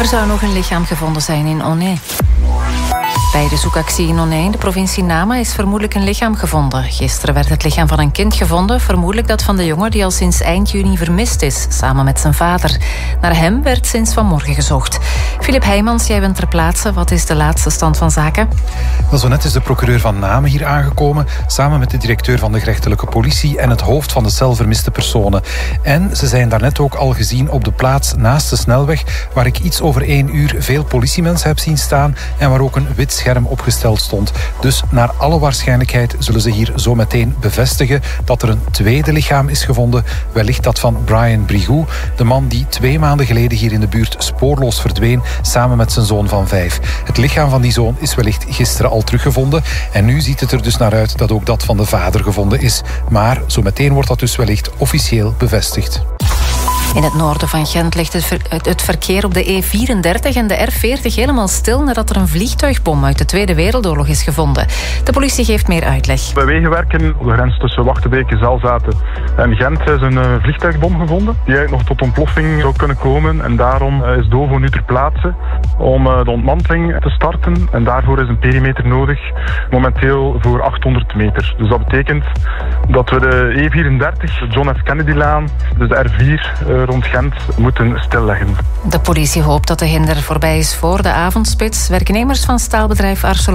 Er zou nog een lichaam gevonden zijn in Onnay. Bij de zoekactie in Onnay in de provincie Nama is vermoedelijk een lichaam gevonden. Gisteren werd het lichaam van een kind gevonden, vermoedelijk dat van de jongen die al sinds eind juni vermist is, samen met zijn vader. Naar hem werd sinds vanmorgen gezocht. Filip Heijmans, jij bent ter plaatse. Wat is de laatste stand van zaken? Wel, zo net is de procureur van Namen hier aangekomen, samen met de directeur van de gerechtelijke politie en het hoofd van de cel vermiste personen. En ze zijn daarnet ook al gezien op de plaats naast de snelweg, waar ik iets over 1 uur veel politiemensen heb zien staan en waar ook een wit scherm opgesteld stond. Dus naar alle waarschijnlijkheid zullen ze hier zo meteen bevestigen dat er een tweede lichaam is gevonden, wellicht dat van Brian Brigou, de man die 2 maanden geleden hier in de buurt spoorloos verdween, samen met zijn zoon van 5. Het lichaam van die zoon is wellicht gisteren al teruggevonden en nu ziet het er dus naar uit dat ook dat van de vader gevonden is. Maar zo meteen wordt dat dus wellicht officieel bevestigd. In het noorden van Gent ligt het verkeer op de E34 en de R40 helemaal stil nadat er een vliegtuigbom uit de Tweede Wereldoorlog is gevonden. De politie geeft meer uitleg. Bij wegenwerken op de grens tussen Wachtenbeke, Zelzaten en Gent is een vliegtuigbom gevonden die eigenlijk nog tot ontploffing zou kunnen komen. En daarom is DOVO nu ter plaatse om de ontmanteling te starten. En daarvoor is een perimeter nodig, momenteel voor 800 meter. Dus dat betekent dat we de E34, de John F. Kennedy-laan, dus de R4 rond Gent moeten stilleggen. De politie hoopt dat de hinder voorbij is voor de avondspits. Werknemers van staalbedrijf ArcelorMittal